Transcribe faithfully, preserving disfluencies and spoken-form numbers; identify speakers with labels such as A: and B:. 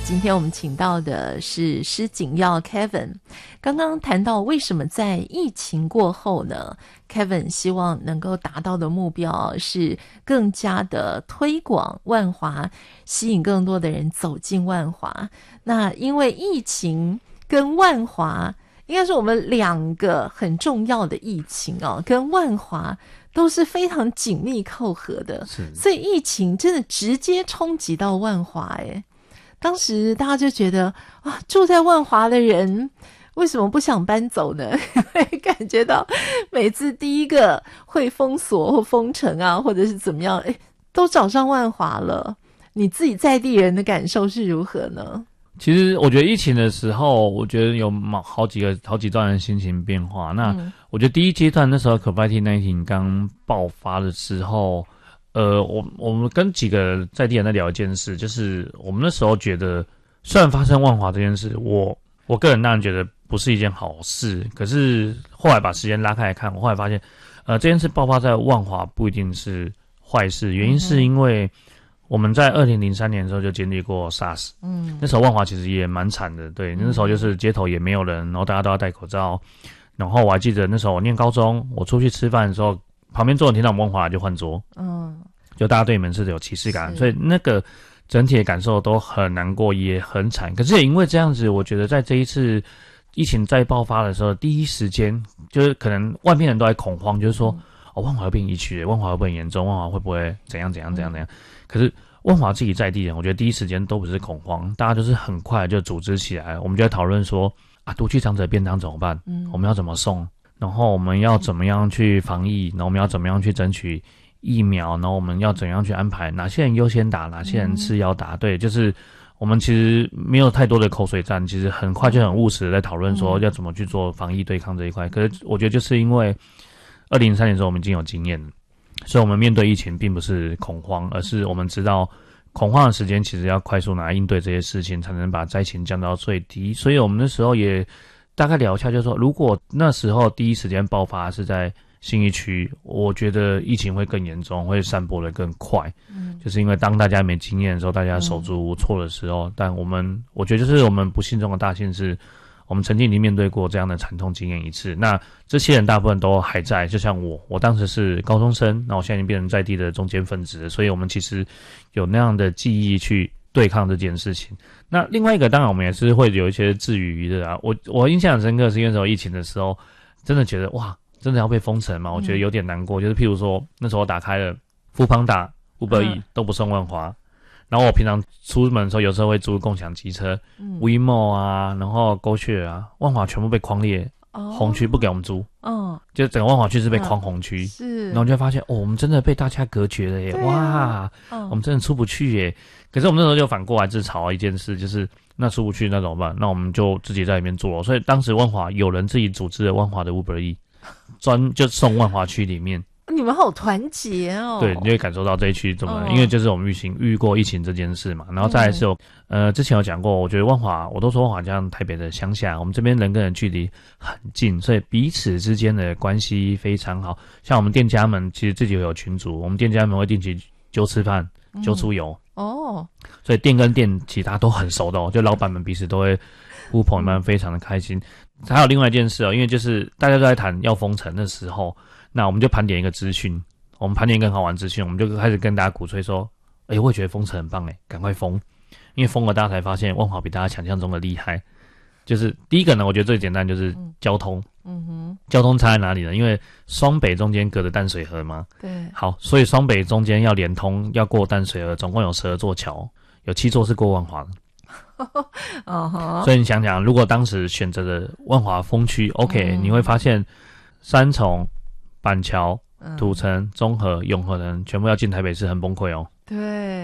A: 今天我们请到的是施景耀 Kevin。 刚刚谈到为什么在疫情过后呢， Kevin 希望能够达到的目标是更加的推广万华，吸引更多的人走进万华。那因为疫情跟万华应该是我们两个很重要的疫情哦，跟万华都是非常紧密扣合的，所以疫情真的直接冲击到万华耶。当时大家就觉得啊，住在万华的人为什么不想搬走呢？因为感觉到每次第一个会封锁或封城啊，或者是怎么样，诶，都找上万华了。你自己在地人的感受是如何呢？
B: 其实我觉得疫情的时候，我觉得有好几个好几段的心情变化。那、嗯、我觉得第一阶段那时候 COVID 十九 刚爆发的时候，呃，我我们跟几个在地人在聊一件事，就是我们那时候觉得，虽然发生万华这件事，我我个人当然觉得不是一件好事，可是后来把时间拉开来看，我后来发现，呃，这件事爆发在万华不一定是坏事，原因是因为我们在二零零三年的时候就经历过 SARS， 嗯，那时候万华其实也蛮惨的，对，那时候就是街头也没有人，然后大家都要戴口罩，然后我还记得那时候我念高中，我出去吃饭的时候，旁边坐的听到万华就换桌，嗯，就大家对你们是有歧视感，所以那个整体的感受都很难过，也很惨。可是也因为这样子，我觉得在这一次疫情再爆发的时候，第一时间就是可能外面人都在恐慌，就是说、嗯、哦，万华会变疫区，万华会不会很严重，万华会不会怎样怎样怎样怎样、嗯、可是万华自己在地人，我觉得第一时间都不是恐慌，大家就是很快就组织起来，我们就在讨论说啊，独居长者便当怎么办？嗯，我们要怎么送？然后我们要怎么样去防疫？然后我们要怎么样去争取疫苗？然后我们要怎样去安排哪些人优先打，哪些人次要打？嗯、对，就是我们其实没有太多的口水战，其实很快就很务实的在讨论说要怎么去做防疫对抗这一块。可是我觉得就是因为二零零三年的时候我们已经有经验了。所以我们面对疫情并不是恐慌，而是我们知道恐慌的时间其实要快速拿来应对这些事情，才能把灾情降到最低。所以我们那时候也大概聊一下，就是说如果那时候第一时间爆发是在信义区，我觉得疫情会更严重，会散播得更快。嗯，就是因为当大家没经验的时候，大家手足无措的时候，嗯、但我们我觉得就是我们不幸中的大幸是，我们曾经已经面对过这样的惨痛经验一次。那这些人大部分都还在，就像我，我当时是高中生，那我现在已经变成在地的中间分子了，所以我们其实有那样的记忆去对抗这件事情。那另外一个，当然我们也是会有一些自娱的啊。我我印象很深刻，是因为那时候疫情的时候，真的觉得哇，真的要被封城嘛？我觉得有点难过。嗯、就是譬如说，那时候我打开了Foodpanda、Uber Eats、嗯、都不送万华。然后我平常出门的时候，有时候会租共享机车，嗯 ，WeMo 啊，然后 GoShare 啊，万华全部被框列，哦、红区不给我们租，哦，就整个万华区是被框红区，嗯、是，然后就会发现，哦，我们真的被大家隔绝了耶，啊、哇，哦、我们真的出不去耶。可是我们那时候就反过来自嘲一件事，就是那出不去那怎么办？那我们就自己在里面做。所以当时万华有人自己组织了万华的 Uber Eats， 专就送万华区里面。
A: 你们好团结哦！
B: 对，你会感受到这一区怎么、哦，因为就是我们遇情遇过疫情这件事嘛，然后再来是有、嗯、呃，之前有讲过，我觉得万华，我都说万华像台北的乡下，我们这边人跟人距离很近，所以彼此之间的关系非常好。像我们店家们其实自己有群组，我们店家们会定期揪吃饭、揪出游、嗯、哦，所以店跟店其他都很熟的哦，就老板们彼此都会互捧，们非常的开心。还有另外一件事哦，因为就是大家都在谈要封城的时候。那我们就盘点一个资讯，我们盘点一个很好玩资讯，我们就开始跟大家鼓吹说，哎、欸，我也觉得封城很棒哎，赶快封，因为封了大家才发现万华比大家想象中的厉害。就是第一个呢，我觉得最简单就是交通，嗯哼，交通差在哪里呢？因为双北中间隔着淡水河嘛，对，好，所以双北中间要连通，要过淡水河，总共有十二座桥，有七座是过万华的。哦，所以你想想，如果当时选择了万华封区 ，OK，、嗯、你会发现三重、板桥、土城、中和、永和人全部要进台北市，很崩溃哦。对。